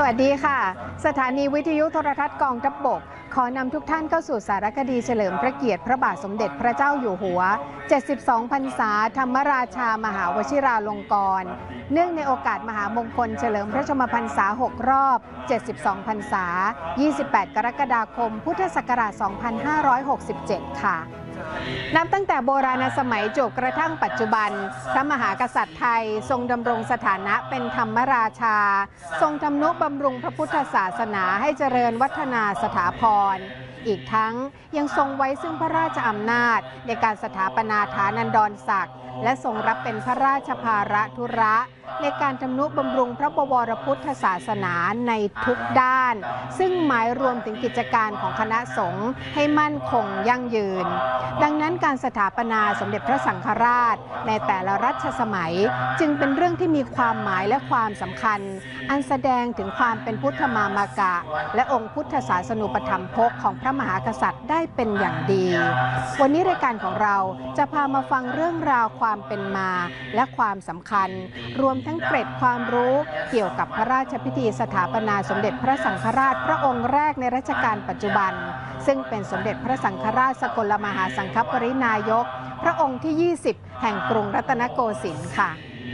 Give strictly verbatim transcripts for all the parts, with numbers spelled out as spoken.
วัสดีค่ะสถานีวิทยุโทรทัศน์กองทัพบกขอนำทุกท่านเข้าสู่สารคดีเฉลิมพระเกียรติพระบาทสมเด็จพระเจ้าอยู่หัวเจ็ดสิบสองพรรษาธรรมราชามหาวชิราลงกรณ์เนื่องในโอกาสมหามงคลเฉลิมพระชนมพรรษาหกรอบเจ็ดสิบสองพรรษายี่สิบแปดกรกฎาคมพุทธศักราชสองพันห้าร้อยหกสิบเจ็ดค่ะนับตั้งแต่โบราณสมัยจนกระทั่งปัจจุบันพระมหากษัตริย์ไทยทรงดำรงสถานะเป็นธรรมราชาทรงทำนุบำรุงพระพุทธศาสนาให้เจริญวัฒนาสถาพรอีกทั้งยังทรงไว้ซึ่งพระราชอำนาจในการสถาปนาฐานันดรศักดิ์และทรงรับเป็นพระราชภาระธุระในการทำนุบำรุงพระบวรพุทธศาสนาในทุกด้านซึ่งหมายรวมถึงกิจการของคณะสงฆ์ให้มั่นคงยั่งยืนดังนั้นการสถาปนาสมเด็จพระสังฆราชในแต่ละรัชสมัยจึงเป็นเรื่องที่มีความหมายและความสำคัญอันแสดงถึงความเป็นพุทธมามากะและองค์พุทธศาสนูปถัมภกของพระมหากษัตริย์ได้เป็นอย่างดีวันนี้รายการของเราจะพามาฟังเรื่องราวความเป็นมาและความสำคัญรวมทั้งเกร็ดความรู้เกี่ยวกับพระราชพิธีสถาปนาสมเด็จพระสังฆราชพระองค์แรกในรัชกาลปัจจุบันซึ่งเป็นสมเด็จพระสังฆราชสกลมหาสังฆปรินายกพระองค์ที่ยี่สิบแห่งกรุงรัตนโกสินทร์ค่ะ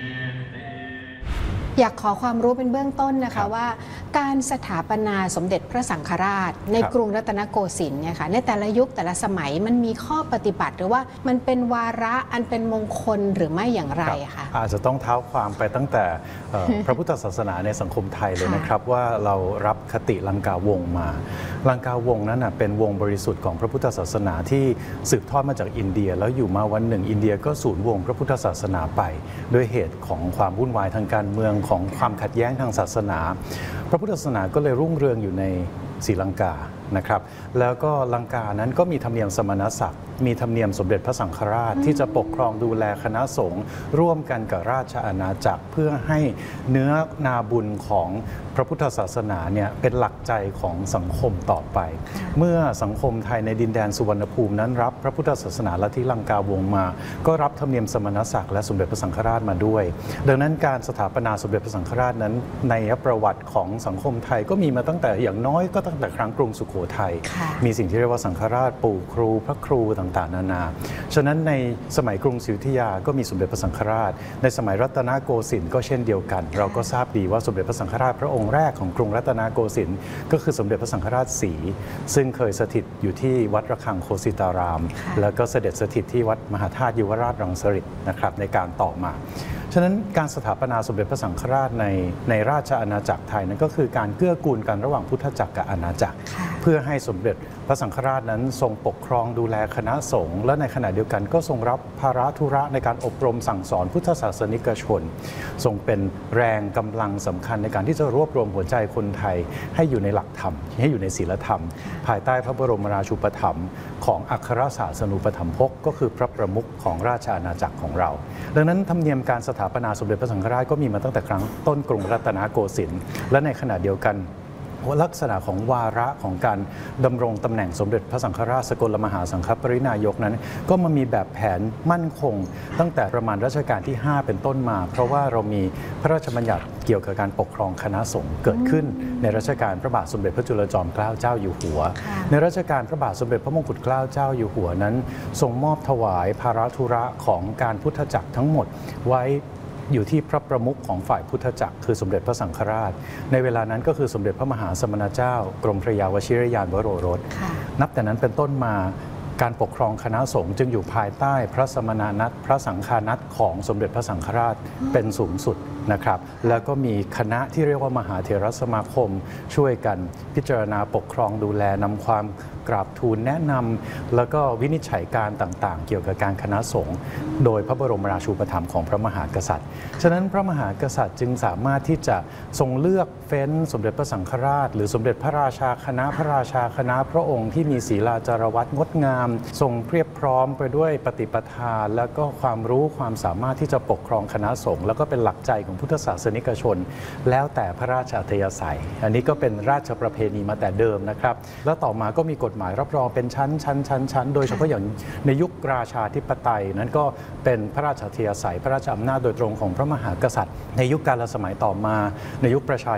อยากขอความรู้เป็นเบื้องต้นนะคะว่าการสถาปนาสมเด็จพระสังฆราชในกรุงรัตนโกสินทร์เนี่ยค่ะในแต่ละยุคแต่ละสมัยมันมีข้อปฏิบัติหรือว่ามันเป็นวาระอันเป็นมงคลหรือไม่อย่างไรคะอาจจะต้องเท้าความไปตั้งแต่ พระพุทธศาสนาในสังคมไทยเลยนะครับว่าเรารับคติลังกาวงศ์มาลังกาวงศ์นั้นเป็นวงบริสุทธิ์ของพระพุทธศาสนาที่สืบทอดมาจากอินเดียแล้วอยู่มาวันหนึ่งอินเดียก็สูญวงพระพุทธศาสนาไปด้วยเหตุของความวุ่นวายทางการเมืองของความขัดแย้งทางศาสนาพระพุทธศาสนาก็เลยรุ่งเรืองอยู่ในศรีลังกานะครับแล้วก็ลังกานั้นก็มีธรรมเนียมสมณศักดิ์มีธรรมเนียมสมเด็จพระสังฆราชที่จะปกครองดูแลคณะสงฆ์ร่วมกันกับราชอาณาจักรเพื่อให้เนื้อนาบุญของพระพุทธศาสนาเนี่ยเป็นหลักใจของสังคมต่อไปเมื่อสังคมไทยในดินแดนสุวรรณภูมินั้นรับพระพุทธศาสนาลัทธิลังกาวงศ์มาก็รับธรรมเนียมสมณศักดิ์และสมเด็จพระสังฆราชมาด้วยดังนั้นการสถาปนาสมเด็จพระสังฆราชนั้นในประวัติของสังคมไทยก็มีมาตั้งแต่อย่างน้อยก็ตั้งแต่ครั้งกรุงสุโขทัยมีสิ่งที่เรียกว่าสังฆราชปู่ครูพระครูต่างๆนานาฉะนั้นในสมัยกรุงศรีอยุธยาก็มีสมเด็จพระสังฆราชในสมัยรัตนโกสินทร์ก็เช่นเดียวกันเราก็ทราบดีว่าสมเด็จพระสังฆราชพระองค์แรกของกรุงรัตนโกสินทร์ก็คือสมเด็จพระสังฆราชศรีซึ่งเคยสถิตอยู่ที่วัดระฆังโคสิตารามแล้วก็เสด็จสถิตที่วัดมหาธาตุยุวราชรังสฤษฎ์นะครับในการต่อมาฉะนั้นการสถาปนาสมเด็จพระสังฆราชในในราชอาณาจักรไทยนั้นก็คือการเกื้อกูลกันระหว่างพุทธจักรกับอาณาจักรเพื่อให้สมเด็จพระสังฆราชนั้นทรงปกครองดูแลคณะสงฆ์และในขณะเดียวกันก็ทรงรับภาระธุระในการอบรมสั่งสอนพุทธศาสนิกชนทรงเป็นแรงกำลังสำคัญในการที่จะรวบรวมหัวใจคนไทยให้อยู่ในหลักธรรมให้อยู่ในศีลธรรมภายใต้พระบรมราชูปถัมภ์ของอัครศาสนูปถัมภกก็คือพระประมุขของราชอาณาจักรของเราดังนั้นธรรมเนียมการสถาปนาสมเด็จพระสังฆราชก็มีมาตั้งแต่ครั้งต้นกรุงรัตนโกสินทร์และในขณะเดียวกันลักษณะของวาระของการดำรงตำแหน่งสมเด็จพระสังฆราชสกลมหาสังฆปรินายกนั้นก็มามีแบบแผนมั่นคงตั้งแต่ประมาณรัชกาลที่ห้าเป็นต้นมาเพราะว่าเรามีพระราชบัญญัติเกี่ยวกับการปกครองคณะสงฆ์เกิดขึ้นในรัชกาลพระบาทสมเด็จพระจุลจอมเกล้าเจ้าอยู่หัวในรัชกาลพระบาทสมเด็จพระมงกุฎเกล้าเจ้าอยู่หัวนั้นทรงมอบถวายภาระธุระของการพุทธจักรทั้งหมดไว้อยู่ที่พระประมุขของฝ่ายพุทธจักรคือสมเด็จพระสังฆราชในเวลานั้นก็คือสมเด็จพระมหาสมณเจ้ากรมพระยาวชิรยานวโรรสนับแต่นั้นเป็นต้นมาการปกครองคณะสงฆ์จึงอยู่ภายใต้พระสมณนัตพระสังฆานัตของสมเด็จพระสังฆราชเป็นสูงสุดนะครับแล้วก็มีคณะที่เรียกว่ามหาเถรสมาคมช่วยกันพิจารณาปกครองดูแลนำความกราบทูลแนะนำแล้วก็วินิจฉัยการต่างๆเกี่ยวกับการคณะสงฆ์โดยพระบรมราชูปถัมภ์ของพระมหากษัตริย์ฉะนั้นพระมหากษัตริย์จึงสามารถที่จะทรงเลือกเฟ้นสมเด็จพระสังฆราชหรือสมเด็จพระราชาคณะพระราชาคณะพระองค์ที่มีศีลาจารวัตรงดงามทรงเพียบพร้อมไปด้วยปฏิปทาและก็ความรู้ความสามารถที่จะปกครองคณะสงฆ์แล้วก็เป็นหลักใจของพุทธศาสนิกชนแล้วแต่พระราชอัธยาศัยอันนี้ก็เป็นราชประเพณีมาแต่เดิมนะครับแล้วต่อมาก็มีกฎหมายรับรองเป็นชั้นชั้นชั้นชั้นโดยเฉพาะอย่างในยุคราชาธิปไตยนั้นก็เป็นพระราชอัธยาศัยพระราชอำนาจโดยตรงของพระมหากษัตริย์ในยุคกาลสมัยต่อมาในยุคประชา